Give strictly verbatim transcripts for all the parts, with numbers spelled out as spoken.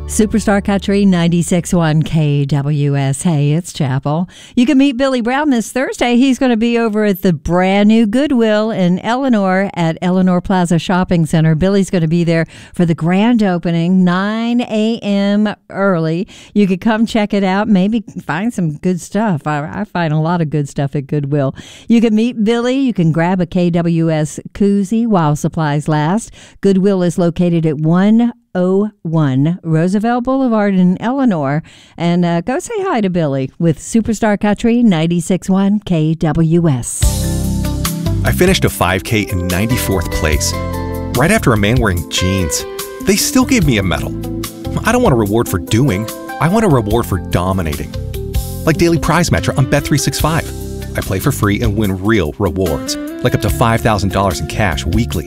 Superstar Country ninety-six point one K W S. Hey, it's Chapel. You can meet Billy Brown this Thursday. He's going to be over at the brand new Goodwill in Eleanor at Eleanor Plaza Shopping Center. Billy's going to be there for the grand opening, nine a.m. early. You could come check it out, maybe find some good stuff. I, I find a lot of good stuff at Goodwill. You can meet Billy. You can grab a K W S koozie while supplies last. Goodwill is located at one oh one Roosevelt Boulevard in Eleanor. And uh, go say hi to Billy with Superstar Country ninety-six point one K W S. I finished a five K in ninety-fourth place, right after a man wearing jeans. They still gave me a medal. I don't want a reward for doing. I want a reward for dominating. Like Daily Prize Matcher on Bet three sixty-five. I play for free and win real rewards, like up to five thousand dollars in cash weekly.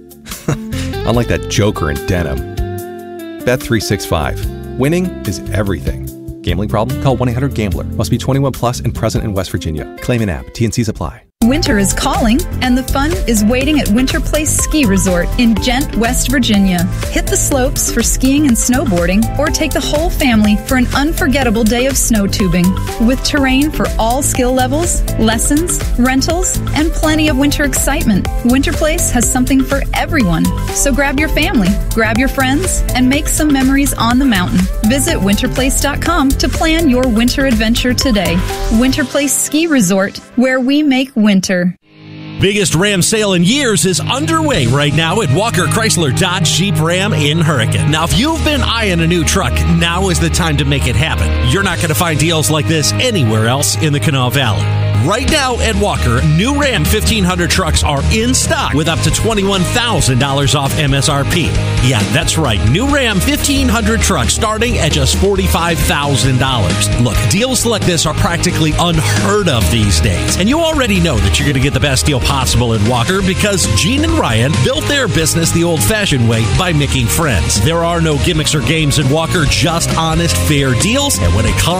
Unlike that joker in denim. Bet three sixty-five. Winning is everything. Gambling problem? Call one eight hundred gambler. Must be twenty-one plus and present in West Virginia. Claim an app. T and C's apply. Winter is calling, and the fun is waiting at Winter Place Ski Resort in Gent, West Virginia. Hit the slopes for skiing and snowboarding, or take the whole family for an unforgettable day of snow tubing. With terrain for all skill levels, lessons, rentals, and plenty of winter excitement, Winter Place has something for everyone. So grab your family, grab your friends, and make some memories on the mountain. Visit winter place dot com to plan your winter adventure today. Winter Place Ski Resort, where we make winter. Winter. Biggest Ram sale in years is underway right now at Walker Chrysler Dodge Jeep Ram in Hurricane. Now, if you've been eyeing a new truck, now is the time to make it happen. You're not going to find deals like this anywhere else in the Kanawha Valley. Right now at Walker, new Ram fifteen hundred trucks are in stock with up to twenty-one thousand dollars off M S R P. Yeah, that's right. New Ram fifteen hundred trucks starting at just forty-five thousand dollars. Look, deals like this are practically unheard of these days. And you already know that you're going to get the best deal possible at Walker because Gene and Ryan built their business the old-fashioned way by making friends. There are no gimmicks or games at Walker, just honest, fair deals. And when it comes